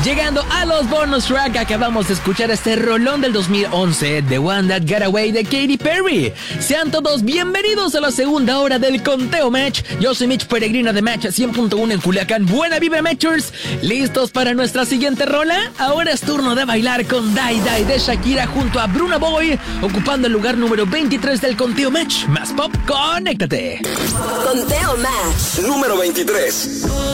Llegando a los bonus track, acabamos de escuchar este rolón del 2011, The One That Got Away de Katy Perry. Sean todos bienvenidos a la segunda hora del Conteo Match. Yo soy Mitch Peregrino de Match 100.1 en Culiacán. Buena vibra, Matchers. ¿Listos para nuestra siguiente rola? Ahora es turno de bailar con Die Die de Shakira junto a Burna Boy, ocupando el lugar número 23 del Conteo Match. Más pop, conéctate. Conteo Match número 23.